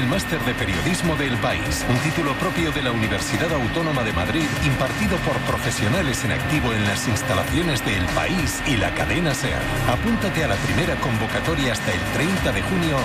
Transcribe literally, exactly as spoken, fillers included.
Máster de Periodismo de El País, un título propio de la Universidad Autónoma de Madrid, impartido por profesionales en activo en las instalaciones de El País y la cadena SER. Apúntate a la primera convocatoria hasta el treinta de junio